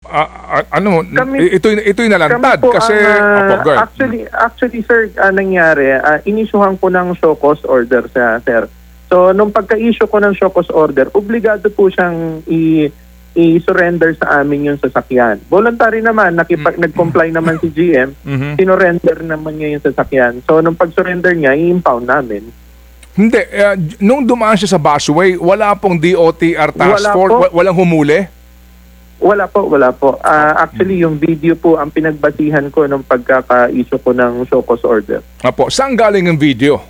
ito'y nalantad kasi actually sir, nangyari, inisyuhan ko ng show cause order sa sir. So nung pagka-issue ko ng show cause order, obligado po siyang i-surrender sa amin yung sasakyan. Voluntary naman, nag-comply naman si GM, sinurrender naman niya yung sasakyan. So nung pag-surrender niya, i-impound namin. Hindi, nung dumaan siya sa busway, wala pong DOTR task force, walang humuli? Wala po. Actually, yung video po ang pinagbasihan ko nung pagkaka-issue ko ng show cause order. Apo, saan galing yung video?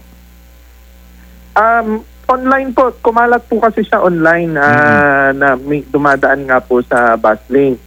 Online po. Kumalat po kasi siya online na may dumadaan nga po sa bus lane.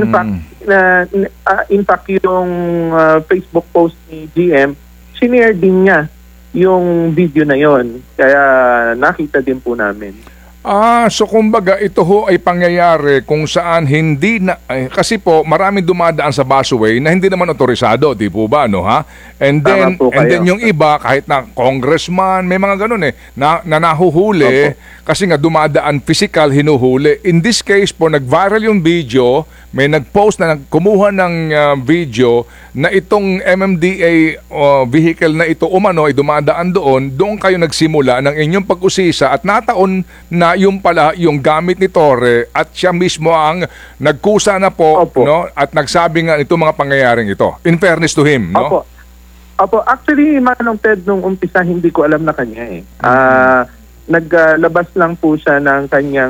In fact, yung Facebook post ni GM, sinare din niya yung video na yon. Kaya nakita din po namin. So kumbaga ito ho ay pangyayari kung saan hindi na kasi po maraming dumadaan sa busway na hindi naman otorisado, di po ba, no, ha? And then yung iba kahit na congressman, may mga ganun na nahuhuli kasi nga dumadaan physical, hinuhuli. In this case po nag-viral yung video, may nag-post na kumuha ng video na itong MMDA vehicle na ito umano ay dumadaan doon kayo nagsimula ng inyong pag-usisa at nataon na yung pala yung gamit ni Torre at siya mismo ang nagkusa na po, no, at nagsabi nga itong mga pangyayaring ito. In fairness to him, no? Opo. Actually, Manong Ted, nung umpisa hindi ko alam na kanya naglabas lang po siya ng kanyang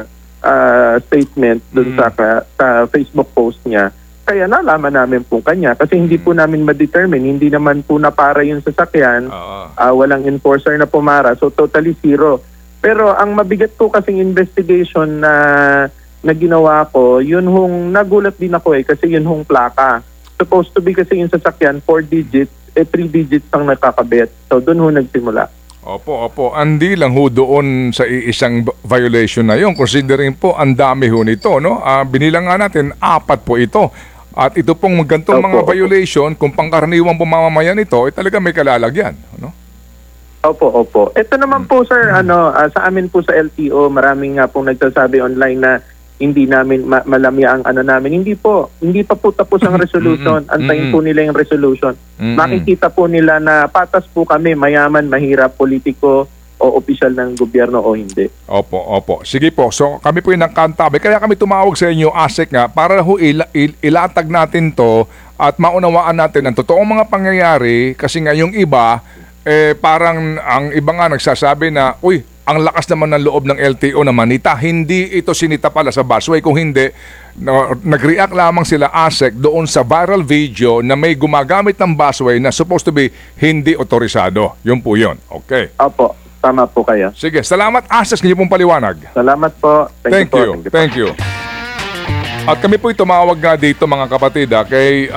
statement doon sa Facebook post niya. Kaya nalaman namin po kanya kasi hindi po namin ma-determine, hindi naman po napara yung sasakyan, walang enforcer na pumara, so totally zero. Pero ang mabigat po kasing investigation na ginawa ko, yun hong nagulat din ako kasi yun hong plaka. Supposed to be kasi yung sasakyan 4 digits, 3 digits ang nakakabit. So doon ho nagsimula. Opo. Andi lang ho doon sa isang violation na yun. Considering po ang dami ho nito, no? Binilang nga natin, 4 po ito. At ito pong gantong mga violation, kung pangkaraniwang pumamamayan ito, talaga may kalalagyan, no? Opo. Ito naman po sir, sa amin po sa LTO, maraming nga pong nagsasabi online na hindi namin malamya ang namin. Hindi pa po tapos ang resolution. Antayin po nila yung resolution. Makikita po nila na patas po kami, mayaman, mahirap, politiko o opisyal ng gobyerno o hindi. Opo. Sige po. So kami po yung nagkantabi. Kaya kami tumawag sa inyo, ASEC nga, para ho ilatag natin to at maunawaan natin ang totoong mga pangyayari kasi nga yung iba, parang ang iba nga nagsasabi na, ang lakas naman ng loob ng LTO na manita. Hindi ito sinita pala sa busway. Kung hindi, nag-react lamang sila ASEC doon sa viral video na may gumagamit ng busway na supposed to be hindi otorisado. Yun po yun. Okay. Opo. Tama po kayo. Sige. Salamat ASEC. Ngayon pong paliwanag. Salamat po. Thank you. At kami po tumawag nga dito mga kapatid kay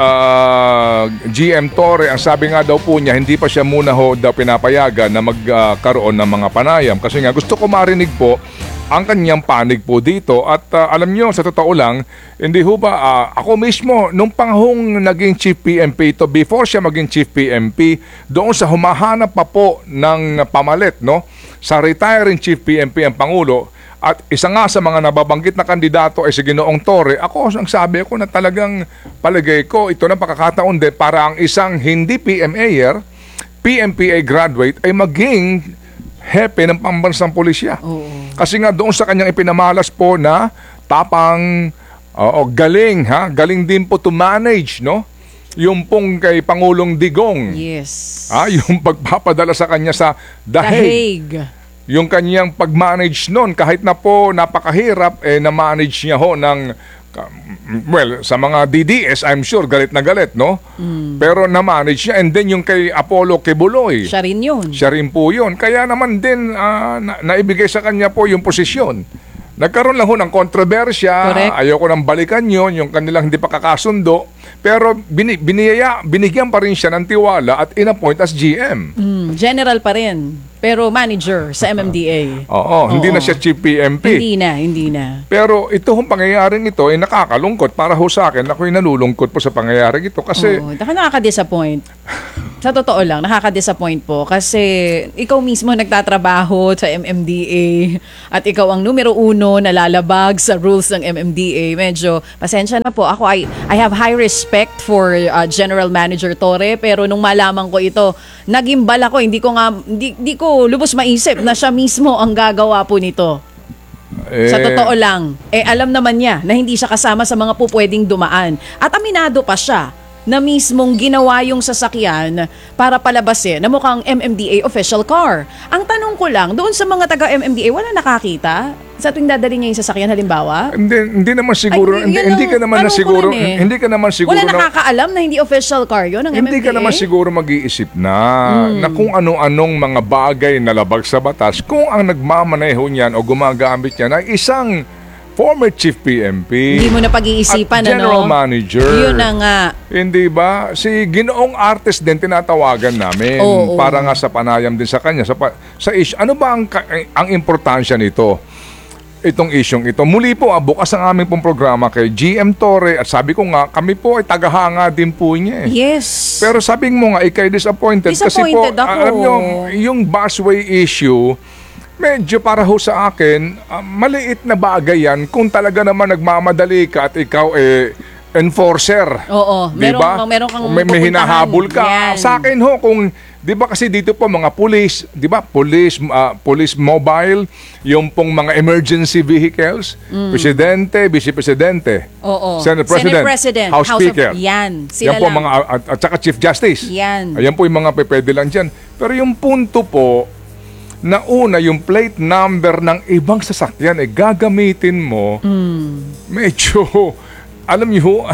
GM Torre. Ang sabi nga daw po niya, hindi pa siya muna daw pinapayagan na magkaroon ng mga panayam. Kasi nga gusto ko marinig po ang kanyang panig po dito. At alam nyo, sa totoo lang, hindi ho ba, ako mismo, nung panahong naging Chief PMP ito, before siya maging Chief PMP, doon sa humahanap pa po ng pamalit, no? Sa retiring Chief PMP ang Pangulo, at isa nga sa mga nababanggit na kandidato ay si Ginoong Torre. Ako, ang sabi ko na talagang palagay ko, ito na pakakataon din para ang isang hindi PMAer, PMPA graduate ay maging hepe ng pambansang pulisya. Kasi nga doon sa kanyang ipinamalas po na tapang, galing, galing din po to manage, no? Yung pong kay Pangulong Digong. Yes. Yung pagpapadala sa kanya sa The Hague. Yung kanyang pag-manage noon, kahit na po napakahirap, na-manage niya ng, sa mga DDS, I'm sure, galit na galit, no? Pero na-manage niya. And then yung kay Apollo Quebuloy. Siya rin yun. Siya rin po yun. Kaya naman din, naibigay sa kanya po yung posisyon. Nagkaroon lang ng kontrobersya. Correct. Ayoko nang balikan yun, yung kanilang hindi pa kakasundo. Pero binigyan pa rin siya ng tiwala at in-appoint as GM. General pa rin, pero manager sa MMDA. Hindi na siya Chief PMP. Hindi na. Pero ito hong pangyayaring ito ay nakakalungkot para ho sa akin. Ako'y nalulungkot po sa pangyayaring ito kasi... Nakaka-disappoint. Sa totoo lang, nakaka-disappoint po kasi ikaw mismo nagtatrabaho sa MMDA at ikaw ang numero 1 na lalabag sa rules ng MMDA. Medyo, pasensya na po. Ako, I have high respect for General Manager Torre, pero nung malaman ko ito, nagimbal ako. Hindi ko lubos maisip na siya mismo ang gagawa po nito. Sa totoo lang, alam naman niya na hindi siya kasama sa mga pupwedeng dumaan. At aminado pa siya na mismong ginawa yung sasakyan para palabasin na mukhang MMDA official car. Ang tanong ko lang, doon sa mga taga-MMDA, wala nakakita? Sa tuwing dadali niya yung sasakyan, halimbawa? Hindi naman siguro, Ay, hindi ka naman siguro, hindi ka naman siguro wala nakakaalam na hindi official car yun ng MMDA? Hindi ka naman siguro mag-iisip na kung ano-anong mga bagay na labag sa batas, kung ang nagmamaneho niyan o gumagamit niyan ay isang former Chief PNP. Hindi mo na pag-iisipan, at General Manager. Yun na nga. Hindi ba? Si Ginoong Artist din tinatawagan namin para nga sa panayam din sa kanya. Sa issue. Ano ba ang importansya nito? Itong isyong ito. Muli po, bukas ang aming pong programa kay GM Torre at sabi ko nga, kami po ay tagahanga din po niya. Yes. Pero sabi mo nga, ikay disappointed. Kasi po, Disappointed ako. alam nyo, yung busway issue, medyo para ho sa akin, maliit na bagay yan kung talaga naman nagmamadali ka at ikaw enforcer. Oo. Diba? Meron kang may hinahabol ka. Yan. Sa akin ho, kung, di ba kasi dito po mga police, di ba? Police mobile, yung pong mga emergency vehicles, presidente, vice-presidente, Oo. Senate President, House Speaker. Yan. Sila Yan po lang. mga, at saka Chief Justice. Yan. Ayan po yung mga pwede lang dyan. Pero yung punto po, na una, yung plate number ng ibang sasakyan gagamitin mo, medyo, alam niyo,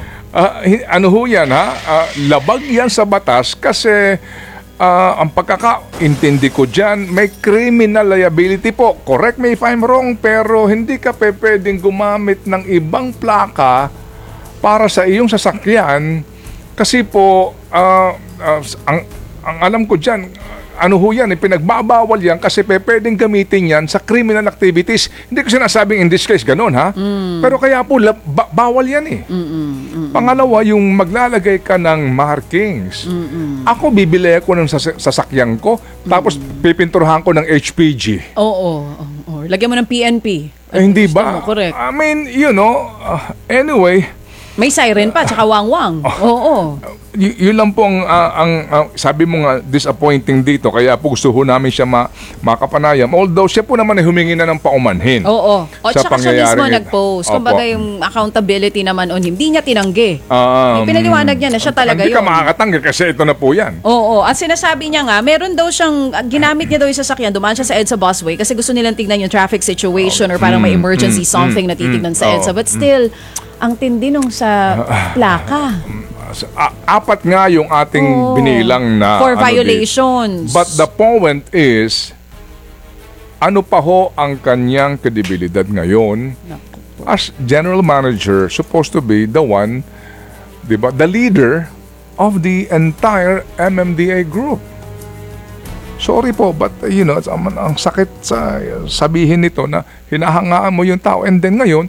ano ho yan ha? Labag yan sa batas kasi ang pagkakaintindi ko dyan, may criminal liability po. Correct me if I'm wrong, pero hindi ka pwedeng gumamit ng ibang plaka para sa iyong sasakyan kasi po, ang alam ko dyan, ano ho yan, pinagbabawal yan kasi pwedeng gamitin yan sa criminal activities. Hindi ko sinasabing in this case ganun ha. Pero kaya po bawal yan Pangalawa, yung maglalagay ka ng markings. Ako bibili ako ng sasakyan ko tapos pipinturahan ko ng HPG. Oo. Lagyan mo ng PNP. Hindi ba? Correct. I mean, anyway, may siren pa, tsaka wang-wang. Oo. Yun lang po ang sabi mo nga disappointing dito kaya po gusto ho namin siya makapanayam, although siya po naman ay humingi na ng paumanhin. Oo. O tsaka siya mismo nag-post. Opo. Kumbaga yung accountability naman on him, hindi niya tinanggi. Pinaliwanag niya na siya talaga hindi yun. ka makakatanggi kasi ito na po yan. Oo. At sinasabi niya nga, meron daw siyang, ginamit niya daw yung sasakyan, dumaan siya sa EDSA busway kasi gusto nilang tignan yung traffic situation or parang may emergency something na titignan sa EDSA. But still, ang tindi nung sa plaka. Apat nga yung ating binilang na for violations. But the point is, ano pa ho ang kanyang kredibilidad ngayon as general manager, supposed to be the one, di ba, the leader of the entire MMDA group. Sorry po, but ang sakit sa sabihin nito na hinahangaan mo yung tao and then ngayon,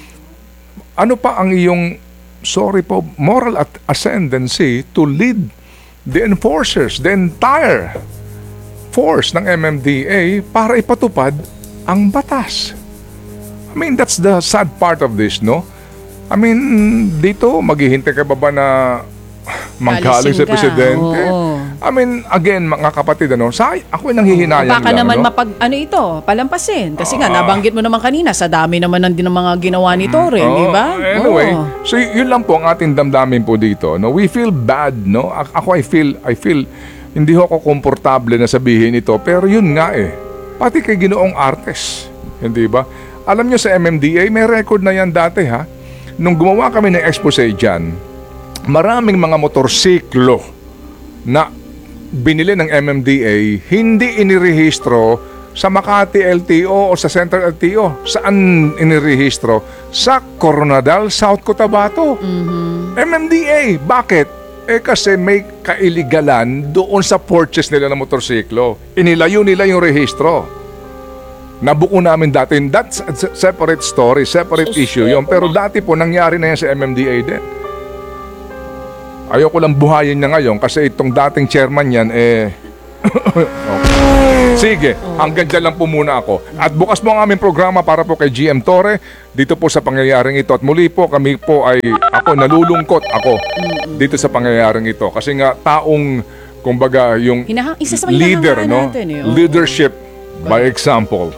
ano pa ang iyong, sorry po, moral ascendancy to lead the enforcers, the entire force ng MMDA para ipatupad ang batas? I mean, that's the sad part of this, no? I mean, dito, maghihintay ka ba na manggaling sa presidente? Oo. I mean, again, mga kapatid, ako ay nanghihinayang Baka lang. naman palampasin. Kasi nga, nabanggit mo naman kanina, sa dami naman ng mga ginawa ni Torre, di ba? Anyway, so yun lang po ang ating damdamin po dito. No? We feel bad, no? Ako, I feel, hindi ako komportable na sabihin ito, pero yun nga pati kay Ginoong Artes, hindi ba? Alam nyo sa MMDA, may record na yan dati ha. Nung gumawa kami ng expose dyan, maraming mga motorsiklo na binili ng MMDA, hindi inirehistro sa Makati LTO o sa Central LTO. Saan inirehistro? Sa Coronadal, South Cotabato. MMDA. Bakit? Kasi may kailigalan doon sa purchase nila ng motorsiklo. Inilayo nila yung rehistro. Nabuko namin dati. That's a separate story, separate issue yun. Pero dati po, nangyari na yan sa MMDA din. Ayoko lang buhayin niya ngayon kasi itong dating chairman yan okay. Sige, hanggang dyan lang po muna ako. At bukas mo ang aming programa para po kay GM Torre dito po sa pangyayaring ito. At muli po kami po nalulungkot ako dito sa pangyayaring ito. Kasi nga taong, kumbaga, yung Isa sa mga leader, hinahangaan no? natin eh. Leadership by example.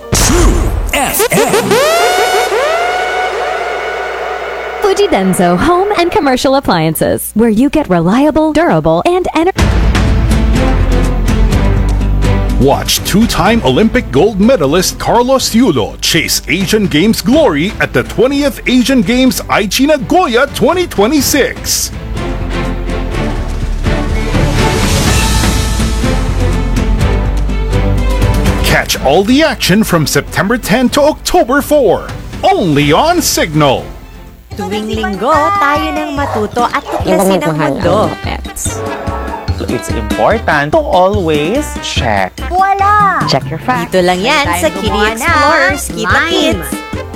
Fujidenzo Home and Commercial Appliances, where you get reliable, durable, and Watch two-time Olympic gold medalist Carlos Yulo chase Asian Games glory at the 20th Asian Games Aichi Nagoya 2026. Catch all the action from September 10 to October 4, only on Signal. Tuwing linggo, tayo nang matuto at tuklasin ang mundo. It's important to always check. Wala! Check your facts. Dito lang yan sa Kitty Explorers. Keep the kids!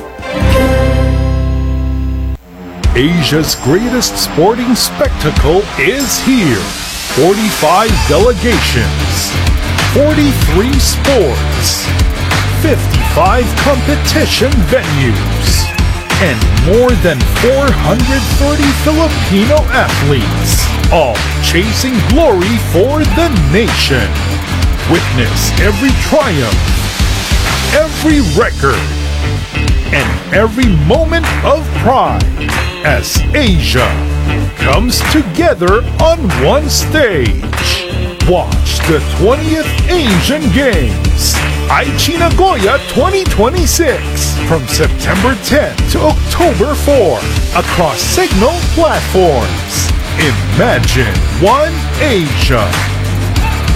Asia's greatest sporting spectacle is here. 45 delegations, 43 sports, 55 competition venues, and more than 430 Filipino athletes, all chasing glory for the nation. Witness every triumph, every record, and every moment of pride as Asia comes together on one stage. Watch the 20th Asian Games, Aichi Nagoya 2026, from September 10 to October 4 across Signal platforms. Imagine One Asia.